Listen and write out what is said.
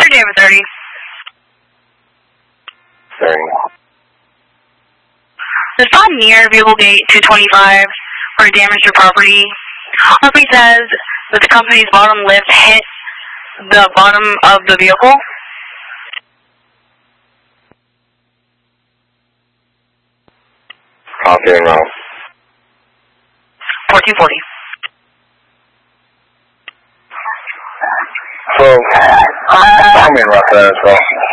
David 30. 30. There's not near vehicle gate 225 where damage to property. Company says that the company's bottom lift hit the bottom of the vehicle. Copy and route. 1440. So, I'm in rough there as well.